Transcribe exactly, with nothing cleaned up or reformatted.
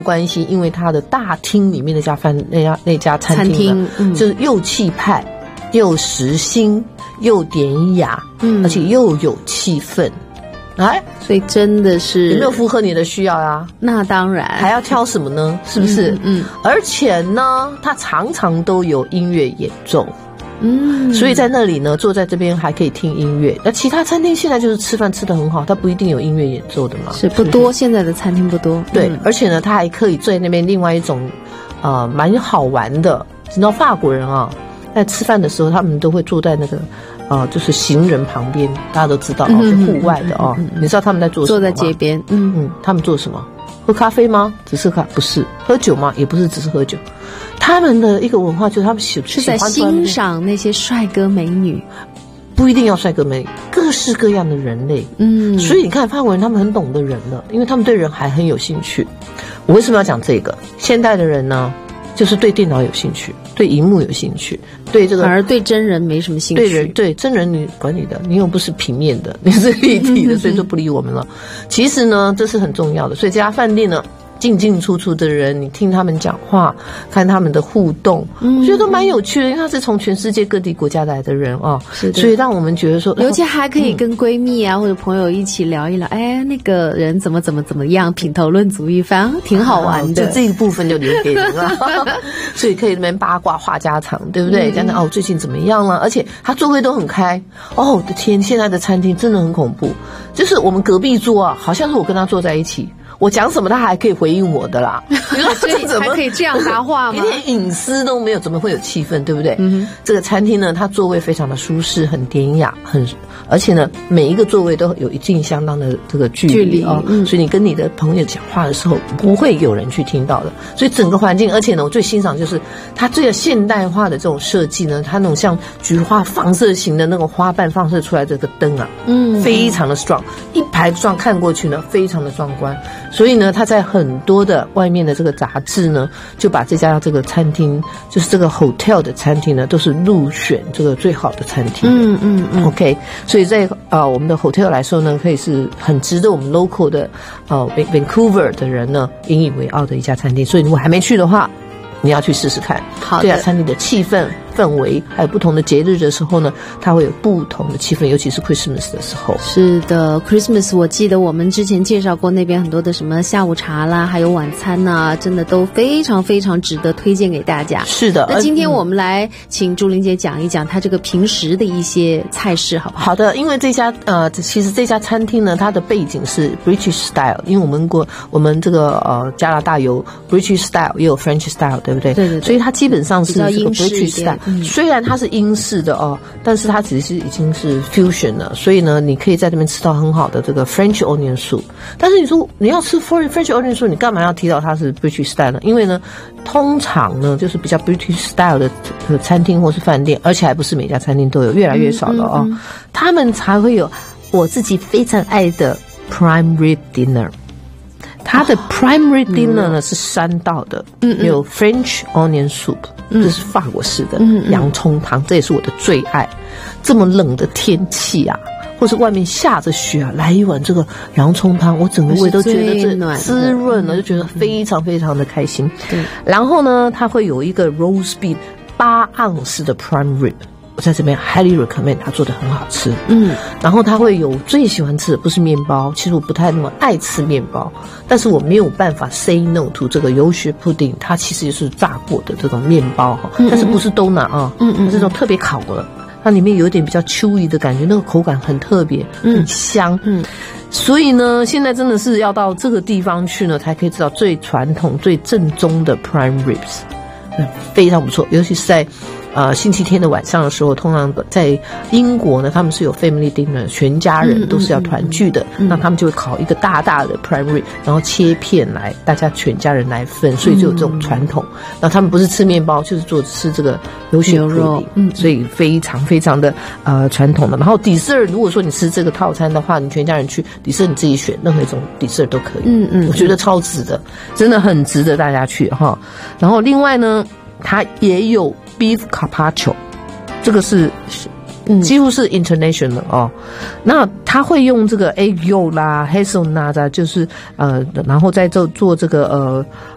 关系，因为它的大厅里面那家饭那家那家餐厅呢，嗯、就是又气派又实心又典雅，嗯，而且又有气氛。哎， 所以真的是有没有符合你的需要啊？ 那当然， 还要挑什么呢？是不是？嗯，嗯而且呢，它常常都有音乐演奏。嗯，所以在那里呢，坐在这边还可以听音乐。那其他餐厅现在就是吃饭吃得很好，它不一定有音乐演奏的嘛， 是不多，现在的餐厅不多。 对，嗯、而且呢，它还可以在那边另外一种，呃，蛮好玩的。你知道法国人啊，在吃饭的时候，他们都会坐在那个，呃，就是行人旁边，大家都知道哦，是户外的哦。嗯嗯嗯、你知道他们在做什么吗？ 坐在街边， 嗯嗯，他们做什么？喝咖啡吗？只是咖？不是。喝酒吗？也不是，只是喝酒。他们的一个文化就是他们喜是在欣赏那些帅哥美女， 不一定要帅哥美女，各式各样的人类。嗯，所以你看法国人他们很懂得人了，因为他们对人还很有兴趣。我为什么要讲这个？现代的人呢，就是对电脑有兴趣，对荧幕有兴趣，对这个反而对真人没什么兴趣。 对人对真人你管你的，你又不是平面的，你是立体的，所以就不理我们了。其实呢，这是很重要的。所以这家饭店呢，进进出出的人，你听他们讲话，看他们的互动，嗯、我觉得都蛮有趣的，因为他是从全世界各地国家来的人啊，是的，所以让我们觉得说， 尤其还可以跟闺蜜啊、嗯、或者朋友一起聊一聊，哎，那个人怎么怎么怎么样，品头论足一番，挺好玩的。 啊、就这一部分就留给人了，所以可以那边八卦话家常，对不对？讲讲、嗯、哦，最近怎么样了？而且他座位都很开。哦，我的天，现在的餐厅真的很恐怖，就是我们隔壁桌啊，好像是我跟他坐在一起。我讲什么他还可以回应我的啦，你说这怎么还可以这样搭话吗？ 一点隐私都没有，怎么会有气氛，对不对？嗯，这个餐厅呢，它座位非常的舒适，很典雅，很而且呢，每一个座位都有一定相当的这个距离, 距离哦、嗯，所以你跟你的朋友讲话的时候，不会有人去听到的。所以整个环境，而且呢，我最欣赏就是它最有现代化的这种设计呢，它那种像菊花放射型的那种花瓣放射出来这个灯啊，嗯，非常的 strong， 一排这样看过去呢，非常的壮观。所以呢，他在很多的外面的这个杂志呢，就把这家这个餐厅，就是这个 hotel 的餐厅呢，都是入选这个最好的餐厅。嗯嗯嗯。OK， 所以在呃我们的 hotel 来说呢，可以是很值得我们 local 的呃 Vancouver 的人呢引以为傲的一家餐厅。所以如果还没去的话，你要去试试看。好的，这家餐厅的气氛氛围，还有不同的节日的时候呢，它会有不同的气氛，尤其是 Christmas 的时候。 是的 ，Christmas 我记得我们之前介绍过那边很多的什么下午茶啦，还有晚餐呐、啊，真的都非常非常值得推荐给大家。 是的， 那今天我们来请朱玲姐讲一讲她这个平时的一些菜式，好不好？ 好的，因为这家呃，其实这家餐厅呢，它的背景是 British style， 因为我们国我们这个呃加拿大有 British style， 也有 French style， 对不对？对对对。所以它基本上是这个 British style。嗯、虽然它是英式的哦，但是它其实已经是 fusion 了，所以呢，你可以在这边吃到很好的这个 French onion soup。但是你说你要吃 French onion soup， 你干嘛要提到它是 British style 呢？因为呢，通常呢就是比较 British style 的餐厅或是饭店，而且还不是每家餐厅都有，越来越少了哦。嗯嗯嗯、他们才会有我自己非常爱的 prime rib dinner。它的 primary dinner 呢、嗯、是三道的，嗯嗯有 French onion soup，、嗯、这是法国式的洋葱汤、嗯嗯，这也是我的最爱。这么冷的天气啊，或是外面下着雪啊，来一碗这个洋葱汤，我整个胃都觉得这滋润了，就觉得非常非常的开心。嗯、然后呢，它会有一个 roast beef 八盎司的 prime rib。我在这边 highly recommend 它做的很好吃，嗯，然后它会有最喜欢吃的不是面包，其实我不太那么爱吃面包，但是我没有办法 say no to 这个油雪 pudding， 它其实就是炸过的这种面包哈、嗯嗯，但是不是 donut 啊，嗯嗯，它是这种特别烤的，它里面有一点比较 chewy 的感觉，那个口感很特别，很香，嗯。所以呢，现在真的是要到这个地方去呢，才可以知道最传统、最正宗的 prime ribs， 非常不错，尤其是在。呃，星期天的晚上的时候，通常在英国呢，他们是有 family dinner， 全家人都是要团聚的，嗯嗯嗯、那他们就会烤一个大大的 prime rib， 然后切片来，大家全家人来分，所以就有这种传统。那、嗯、他们不是吃面包，就是做吃这个有血牛肉，嗯，所以非常非常的呃传统的。然后 dessert， 如果说你吃这个套餐的话，你全家人去 dessert 你自己选，任何一种 dessert 都可以，嗯嗯，我觉得超值的，真的很值得大家去哈。然后另外呢，它也有 beef carpaccio， 这个是几乎是 international 哦。那他会用这个 egg yolk 啦 hazelnut 啊，就是呃，然后再做做这个呃